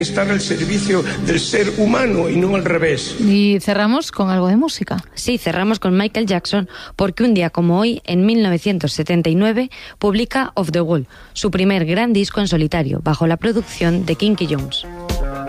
Estar al servicio del ser humano y no al revés. Y cerramos con algo de música. Sí, cerramos con Michael Jackson, porque un día como hoy, en 1979, publica Off the Wall, su primer gran disco en solitario, bajo la producción de Kinky Jones.